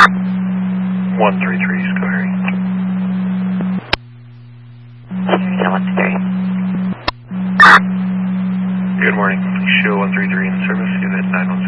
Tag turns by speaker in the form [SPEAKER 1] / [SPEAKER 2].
[SPEAKER 1] 133, Schoharie.
[SPEAKER 2] Sherry 133.
[SPEAKER 1] Good morning. Show 133 in service, unit 910.